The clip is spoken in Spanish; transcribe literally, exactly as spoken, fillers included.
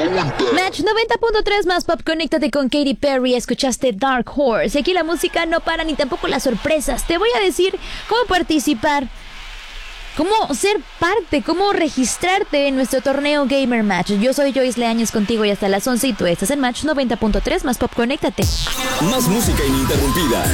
Match noventa punto tres más pop, conéctate con Katy Perry. Escuchaste Dark Horse. Y aquí la música no para ni tampoco las sorpresas. Te voy a decir cómo participar, cómo ser parte, cómo registrarte en nuestro torneo Gamer Match. Yo soy Joyce Leaños contigo y hasta las once y tú estás en Match noventa punto tres más pop, conéctate. Más música ininterrumpida.